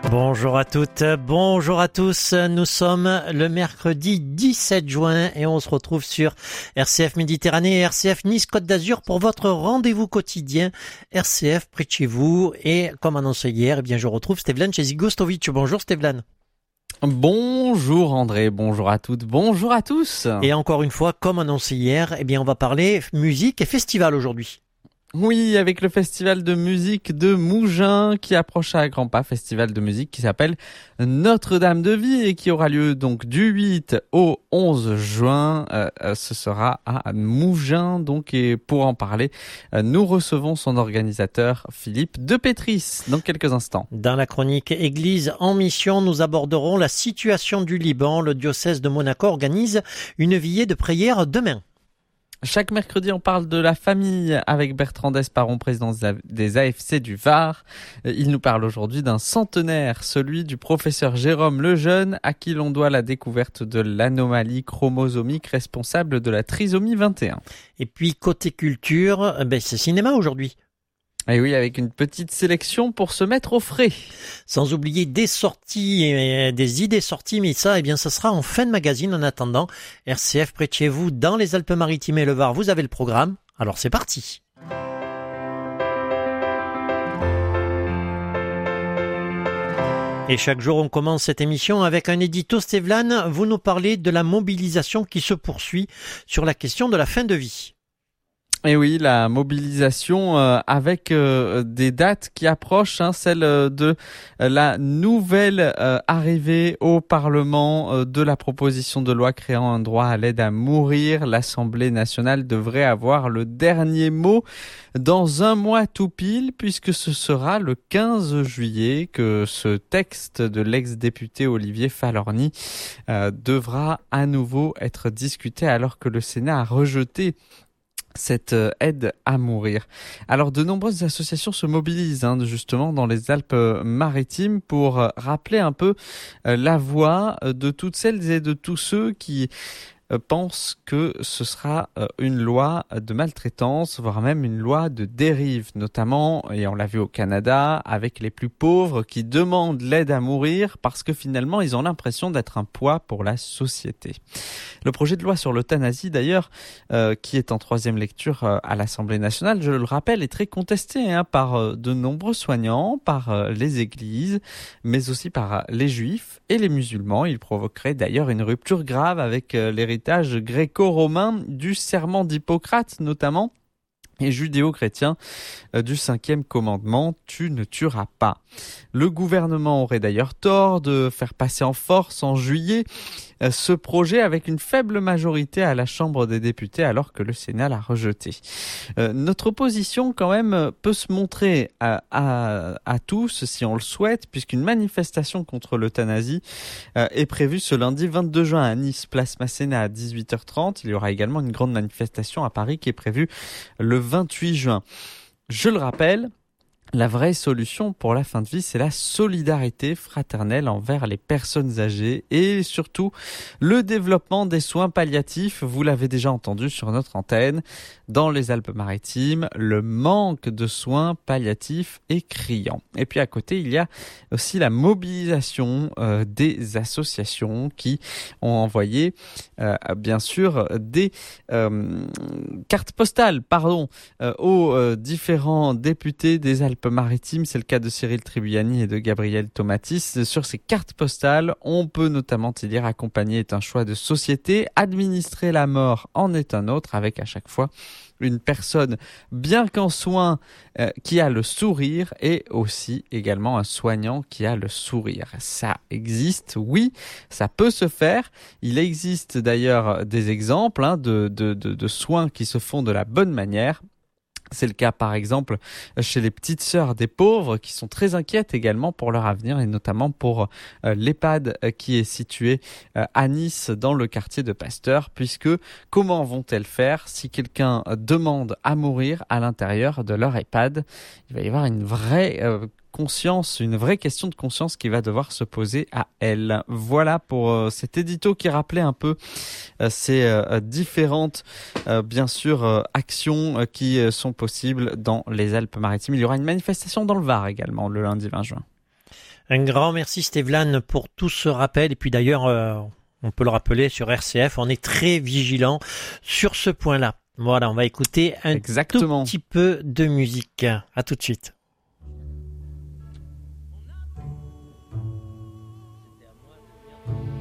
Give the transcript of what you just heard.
Bonjour à toutes, bonjour à tous. Nous sommes le mercredi 17 juin et on se retrouve sur RCF Méditerranée et RCF Nice Côte d'Azur pour votre rendez-vous quotidien RCF près de chez vous. Et comme annoncé hier, je retrouve Stevlan Chezigostovic. Bonjour Stevlan. Bonjour André, bonjour à toutes, bonjour à tous. Et encore une fois, comme annoncé hier, on va parler musique et festival aujourd'hui. Oui, avec le festival de musique de Mougins qui approche à grands pas, festival de musique qui s'appelle Notre-Dame de Vie et qui aura lieu donc du 8 au 11 juin. Ce sera à Mougins donc, et pour en parler, nous recevons son organisateur Philippe de Pétris dans quelques instants. Dans la chronique Église en mission, nous aborderons la situation du Liban. Le diocèse de Monaco organise une veillée de prière demain. Chaque mercredi, on parle de la famille avec Bertrand Desparon, président des AFC du Var. Il nous parle aujourd'hui d'un centenaire, celui du professeur Jérôme Lejeune, à qui l'on doit la découverte de l'anomalie chromosomique responsable de la trisomie 21. Et puis, côté culture, c'est cinéma aujourd'hui. Et oui, avec une petite sélection pour se mettre au frais. Sans oublier des sorties, des idées sorties, mais ça sera en fin de magazine. En attendant, RCF près de chez vous, dans les Alpes-Maritimes et le Var, vous avez le programme. Alors c'est parti. Et chaque jour, on commence cette émission avec un édito. Stevlan, vous nous parlez de la mobilisation qui se poursuit sur la question de la fin de vie. Et oui, la mobilisation avec des dates qui approchent, celle de la nouvelle arrivée au Parlement de la proposition de loi créant un droit à l'aide à mourir. L'Assemblée nationale devrait avoir le dernier mot dans un mois tout pile, puisque ce sera le 15 juillet que ce texte de l'ex-député Olivier Falorni devra à nouveau être discuté, alors que le Sénat a rejeté cette aide à mourir. Alors de nombreuses associations se mobilisent justement dans les Alpes-Maritimes pour rappeler un peu la voix de toutes celles et de tous ceux qui pense que ce sera une loi de maltraitance, voire même une loi de dérive, notamment, et on l'a vu au Canada, avec les plus pauvres qui demandent l'aide à mourir parce que finalement ils ont l'impression d'être un poids pour la société. Le projet de loi sur l'euthanasie d'ailleurs, qui est en troisième lecture à l'Assemblée nationale, je le rappelle, est très contesté par de nombreux soignants, par les églises, mais aussi par les juifs et les musulmans. Il provoquerait d'ailleurs une rupture grave avec l'héritage gréco-romain du serment d'Hippocrate notamment, et judéo-chrétien du 5e commandement, tu ne tueras pas. Le gouvernement aurait d'ailleurs tort de faire passer en force en juillet ce projet avec une faible majorité à la Chambre des députés alors que le Sénat l'a rejeté. Notre opposition quand même peut se montrer à tous si on le souhaite, puisqu'une manifestation contre l'euthanasie est prévue ce lundi 22 juin à Nice, place Masséna à 18h30. Il y aura également une grande manifestation à Paris qui est prévue le 28 juin. Je le rappelle, la vraie solution pour la fin de vie, c'est la solidarité fraternelle envers les personnes âgées et surtout le développement des soins palliatifs. Vous l'avez déjà entendu sur notre antenne, dans les Alpes-Maritimes, le manque de soins palliatifs est criant. Et puis à côté, il y a aussi la mobilisation des associations qui ont envoyé bien sûr des cartes postales aux différents députés des Alpes-Maritimes. C'est le cas de Cyril Tribuani et de Gabriel Tomatis. Sur ces cartes postales, on peut notamment y lire: accompagner est un choix de société, administrer la mort en est un autre, avec à chaque fois une personne bien qu'en soins qui a le sourire, et aussi également un soignant qui a le sourire. Ça existe, oui, ça peut se faire. Il existe d'ailleurs des exemples de soins qui se font de la bonne manière. C'est le cas par exemple chez les petites sœurs des pauvres qui sont très inquiètes également pour leur avenir, et notamment pour l'EHPAD qui est situé à Nice dans le quartier de Pasteur, puisque comment vont-elles faire si quelqu'un demande à mourir à l'intérieur de leur EHPAD? Il va y avoir une vraie une vraie question de conscience qui va devoir se poser à elle. Voilà pour cet édito qui rappelait un peu ces différentes bien sûr actions qui sont possibles dans les Alpes-Maritimes. Il y aura une manifestation dans le Var également le lundi 20 juin. Un grand merci Stevlan pour tout ce rappel. Et puis d'ailleurs, on peut le rappeler sur RCF, on est très vigilant sur ce point-là. Voilà, on va écouter un tout petit peu de musique. À tout de suite.